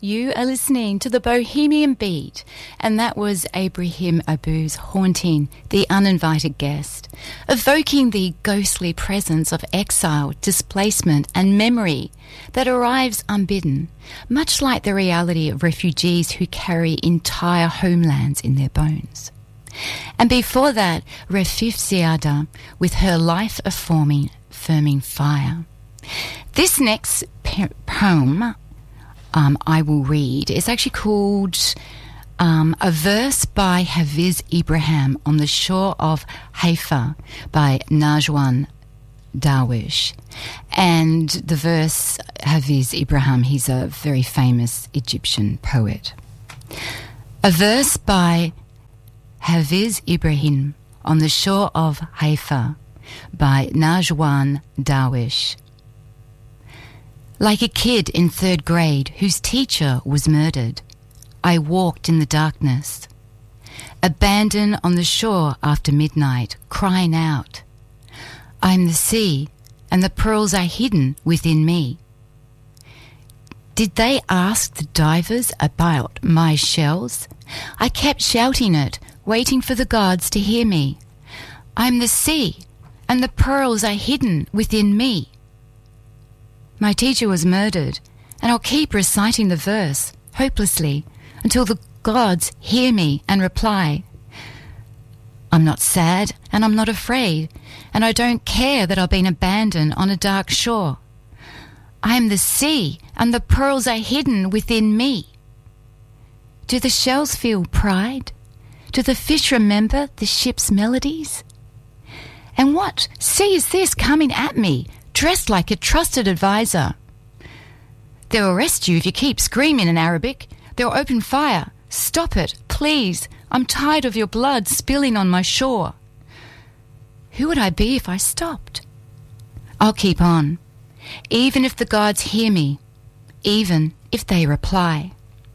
You are listening to the Bohemian Beat, and that was Ibrahim Abou's Haunting the Uninvited Guest, evoking the ghostly presence of exile, displacement and memory that arrives unbidden, much like the reality of refugees who carry entire homelands in their bones. And before that, Rafif Ziada with her Life of Firming Fire. This next poem I will read is actually called A Verse by Hafiz Ibrahim on the Shore of Haifa by Najwan Darwish. And the verse, Hafiz Ibrahim, he's a very famous Egyptian poet. A verse by Hafiz Ibrahim on the Shore of Haifa by Najwan Darwish. Like a kid in 3rd grade whose teacher was murdered, I walked in the darkness, abandoned on the shore after midnight, crying out, I'm the sea, and the pearls are hidden within me. Did they ask the divers about my shells? I kept shouting it, waiting for the gods to hear me. I'm the sea, and the pearls are hidden within me. My teacher was murdered, and I'll keep reciting the verse, hopelessly, until the gods hear me and reply. I'm not sad, and I'm not afraid, and I don't care that I've been abandoned on a dark shore. I am the sea, and the pearls are hidden within me. Do the shells feel pride? Do the fish remember the ship's melodies? And what sea is this coming at me, dressed like a trusted advisor? They'll arrest you if you keep screaming in Arabic. They'll open fire. Stop it, please. I'm tired of your blood spilling on my shore. Who would I be if I stopped? I'll keep on, even if the gods hear me, even if they reply.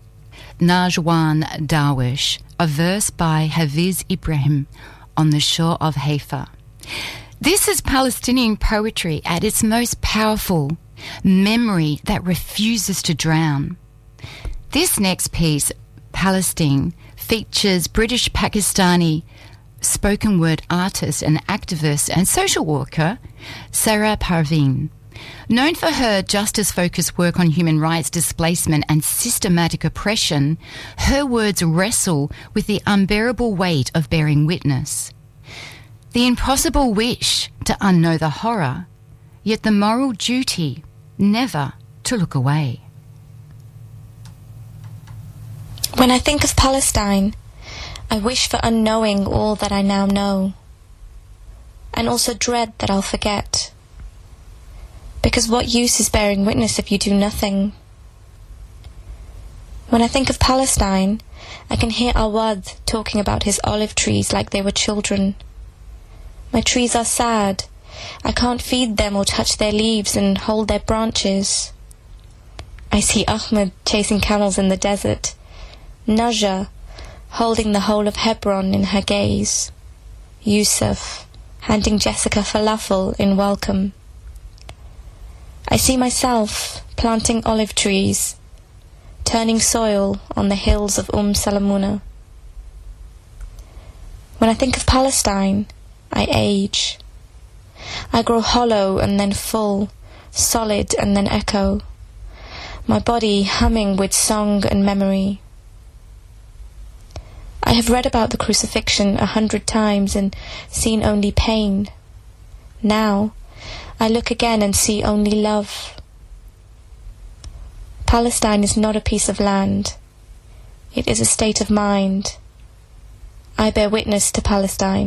Najwan Darwish, a verse by Hafiz Ibrahim on the Shore of Haifa. This is Palestinian poetry at its most powerful, memory that refuses to drown. This next piece, Palestine, features British Pakistani spoken word artist and activist and social worker Sarah Parveen. Known for her justice-focused work on human rights, displacement and systematic oppression, her words wrestle with the unbearable weight of bearing witness. The impossible wish to unknow the horror, yet the moral duty never to look away. When I think of Palestine, I wish for unknowing all that I now know, and also dread that I'll forget. Because what use is bearing witness if you do nothing? When I think of Palestine, I can hear Awad talking about his olive trees like they were children. My trees are sad. I can't feed them or touch their leaves and hold their branches. I see Ahmed chasing camels in the desert, Najah holding the whole of Hebron in her gaze, Yusuf handing Jessica falafel in welcome. I see myself planting olive trees, turning soil on the hills of Salamuna. When I think of Palestine, I age. I grow hollow and then full, solid and then echo, my body humming with song and memory. I have read about the crucifixion 100 times and seen only pain. Now, I look again and see only love. Palestine is not a piece of land. It is a state of mind. I bear witness to Palestine.